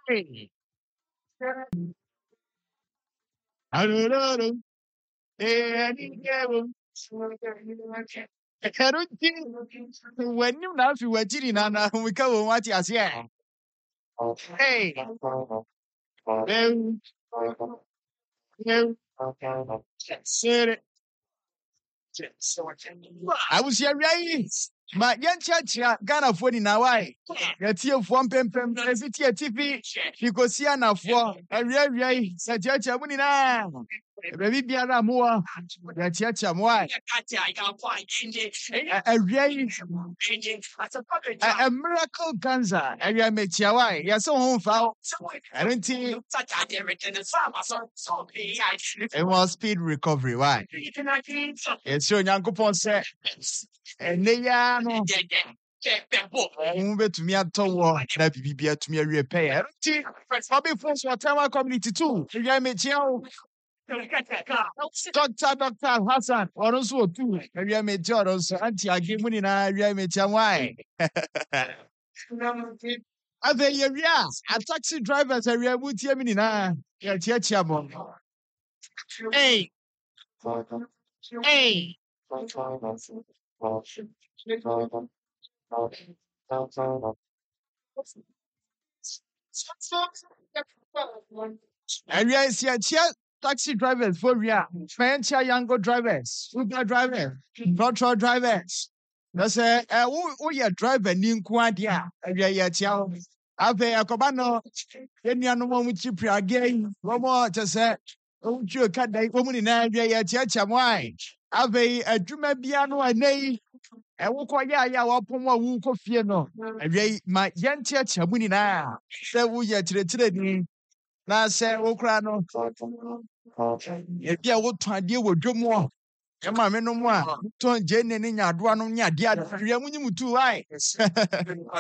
Hey. I don't know. When you now if you were chilling and we come watch us here. Hey, Sir, I was here, right? But young church, Ghana for the Nawai. Yet you from Pempem, TV, because here now for a real, such a winning. Baby biara moa ya chiacha moa a miracle cancer and ya mechia why ya so home foul I don't think it was speed recovery why it's so yankopon say and they ya no betumi atọwọ na bibi atumi awie pay ti obi force whatever community too ya mechia Dr. Hassan, or also too. Maybe I made your also anti agreement in area made your wine. I think yeah, a taxi drivers area would hear me now. Yeah, hey, hey. Area is here, taxi drivers for real. French younger drivers, Uber drivers, petrol drivers. That's who your driver nin quadia. Yeah, chow. Ave Akobano, any animal with you again. One more to say, oh, you cut the woman in area, yeah, wine. Ave a drummer piano and nay. And walk ya wapon wa wu coffee no. My young church, a winning now. So we are to the na sɛ wokura no ebi a wotɔn adeɛ wɔ dwom hɔ ɛma me no mu a tɔn gye ne nyadoa no nyadeɛ adeɛ mu nyimutu ai